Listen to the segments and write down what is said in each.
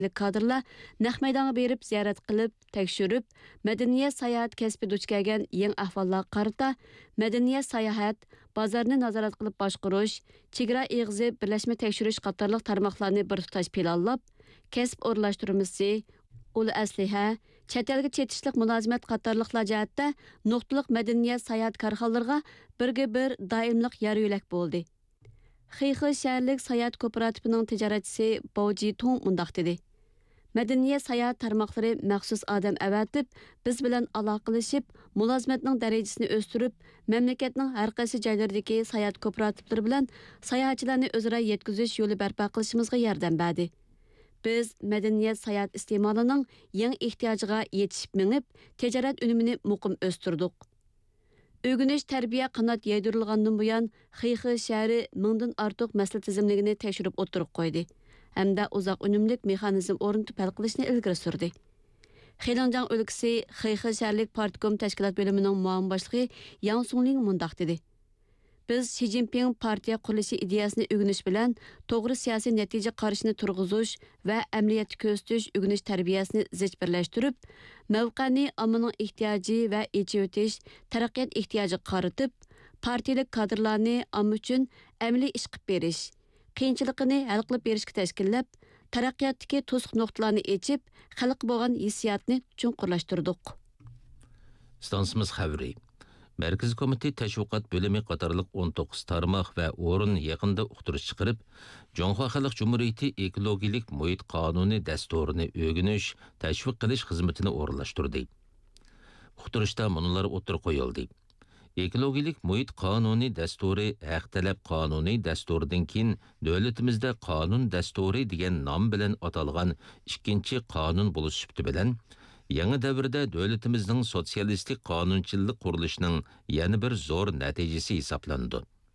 kadrlar naq maydonga berib ziyorat qilib, tekshirib, madaniyat sayohat kasbi duch kelgan yangi ahvollar qarata, madaniyat sayohat, bozorni nazorat qilib boshqarish, chegara eg'izi birlashma tekshirish qatorliq tarmoqlarni bir tutash planlab, kasb o'rlashtirmasi, ul asliha, chet elga chetishlik mulozimat qatorliqlar jihatda nuqtaliq madaniyat sayohat korxonalariga birga-bir doimliq yer yo'lak bo'ldi. Xiyxi şəhərlik sayohat kooperativinin ticaretçisi Bao Jitong mundaq dedi. Madaniyat sayohat tarmoqlari məxsus adam əvətib, biz bilan aloqalashib, mulozimatning darajasini o'stirib, mamlakatning har qaysi joylaridagi sayohat kooperativlari bilan sayohatchilarni o'zaro yetkazish yo'li barpo qilishimizga yordam berdi. Biz madaniyat sayohat iste'molining yangi ehtiyojiga yetishib minib, tijorat unumini muqim o'stirdik. Ögünüş tərbiyə qanat yaydırilğandan buyan Xiyxi şəhəri mingdan artıq məsələ tizimligini tekshirib o'tirib qo'ydi. Hamda uzoq unumlik mexanizm o'rnatib hal qilishni ilgari surdi. Xelanjang o'lkasi Xiyxi şəhərlik partkom tashkilot bo'limining muavin boshlig'i Yang Sungling mundaq dedi. Biz Xi Jinping partiya qurilishi ideyasini o'g'inish bilan to'g'ri siyosiy natija qarashini turg'izish va amaliyotda ko'rsatish o'g'inish tarbiyasini zich birlashtirib, mavqani ommaning ehtiyoji va echivetish taraqqiyot ehtiyojiga qaratib, partiyalik kadrlarni omma uchun amaliy ish qilib berish, qiyinchilikni hal qilib berishga tashkillab, taraqqiyotdagi to'siq nuqtalarni echib, xalqqa bo'lgan hissiyotni chunqurlashtirdik. Stansimiz xabari Merkez Komiteti Təşviqat Bölümü qatarlıq 19 tarmaq və orun yaqında uqtırış çıxırıb, Cunhua Xalq Cumhuriyeti Ekologilik Muhit Qanuni Dasturunu ögünüş, təşviq qilish xizmetini orunlaştırdı. Uqtırışda bunlar o'tir qo'yildi. Ekologilik Muhit Qanuni Dasturi haq talab qanuni dasturidan keyin davlatimizda qonun dasturi degan nom bilan atalgan ikkinchi qonun bo'lish sifati bilan yangi davrda davlatimizning sotsialistik qonunchilik qurilishining yana bir zo'r natijasi hisoblandi.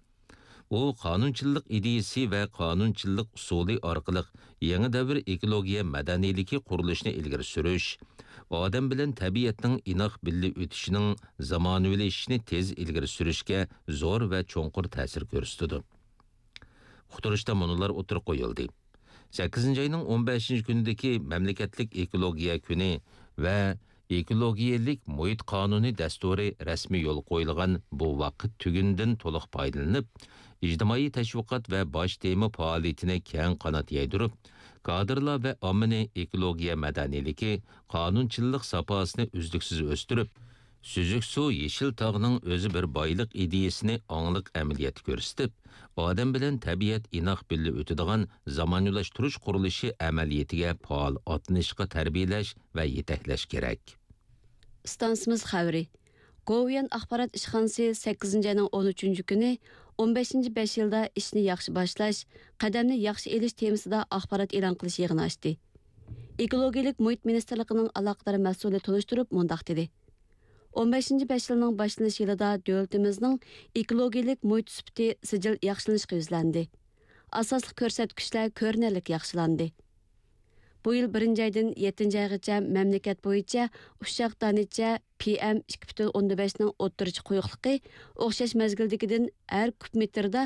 U qonunchilik ideyasi va qonunchilik usuli orqali yangi davr ekologiya madaniyligi qurilishini ilgari surish, odam bilan tabiatning inoq birga o'tishining zamonaviylashishini tez ilgari surishga zo'r va cho'nqur ta'sir ko'rsatdi. Uqtirishda bunlar o'tirib qo'yildi. 8-ayning 15-kunidagi mamlakatlik ekologiya kuni va ekologiyalik muhit qonuni dasturi rasmiy yo'l qo'yilgan bu vaqt tugundan to'liq foydalanib, ijtimoiy tashviqot va bosh tema faoliyatini keng qanot yaydirib, kadrlar va ommaning ekologiya madaniyligi, qonunchilik safosini uzluksiz o'stirib, Süzük su yeşil tağının özü bir baylık ideyasini anlık ameliyat görsütüp, adam bilen tabiat inoq birga o'tadigan zamonaviylashtirush qurilishi amaliyatiga faol atlanishga tarbiyalash va yetaklash kerak. Stansimiz xabari. Govian axborot ishxonasi 8-ayning 13-kuni 15-5 yilda ishni yaxshi boshlash, qadamni yaxshi elish temasida axborot e'lon qilish yig'ini ochdi. Ekologiyalik muhit ministerligining aloqador mas'uli tunishtirib mundaq dedi. 15-5 yılının başlanış yılında devletimizin ekologiyalik muhit sifati sijil yaxshilanishga yuzlandi. Asosli ko'rsatkichlar ko'rinarlik yaxshilandı. Bu yıl 1-aydan 7-aygacha mamlakat bo'yicha ushshoq danicha PM2.5 ning o'ttirchi quyuqligi o'xshash mezgildagidan har kub metrda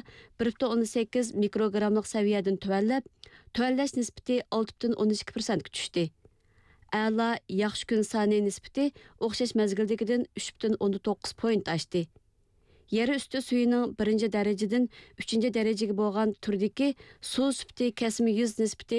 1.18 mikrogramlik saviyadan tuvanlash nisbati 6.12% ga tushdi. A'la yaxshi kun soni nisbati o'xshash mezgildagidan 3.9 point oshdi. Yer üstü suyuning 1-darajadan 3-darajaga bo'lgan turdagi suv sifati kesimi 100 nisbati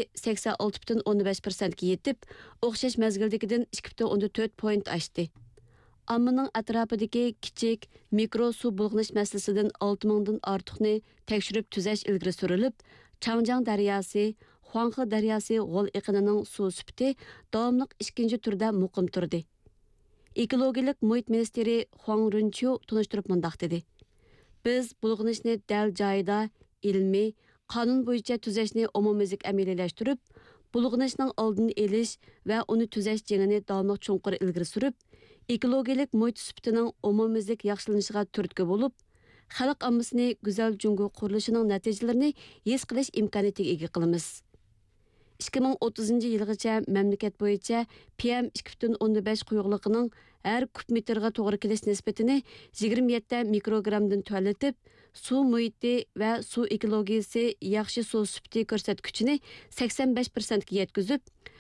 86.15% ga yetib, o'xshash mezgildagidan 2.4 point oshdi. Ammaning atrofidagi kichik mikro suv bulg'anish masalasidan 6000 dan ortiqni tekshirib tuzash ilgari surilib, Changjiang daryosi, Huanghe daryosi g'ol iqinining suv sifati davomli ikkinchi turda muqim turdi. Ekologiyalik muhit ministri Huang Runqiu tunishtirib mundaq dedi. Biz bulg'anishni dal joyida, ilmiy, qonun bo'yicha tuzashni umumiylik amaliyalashtirib, bulg'anishning oldini olish va uni tuzash jangini davomli chunqur ilgari surib, ekologiyalik muhit sifatining umumiylik yaxshilanishiga turtki bo'lib, xalq ommasini go'zal jungo qurilishining natijalarini his qilish imkoniyatiga ega qilamiz. 2030-yilgacha mamlakat bo'yicha PM2.5 quyuqligining har kub metrga to'g'ri kelish nisbatini 27 mikrogramdan tuvallatib, su muhiti va suv ekologiyasi yaxshi suv sufiti ko'rsatkichini 85% ga yetkazib,